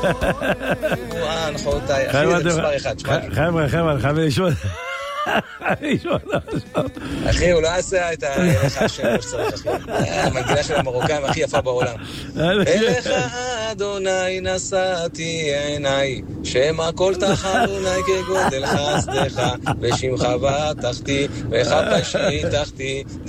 חותיי, אחי, זה מספר אחד. חבר'ה, חייב לשאול. אחי, הוא לא עשה את הלך השם שצריך, אחי. המנגינה של המרוקאים הכי יפה בעולם. אליך אדוני נשאתי עיניי, שמא כל תחלוני כגודל חסדך, ושמך בטחתי, וחפשי תחתי,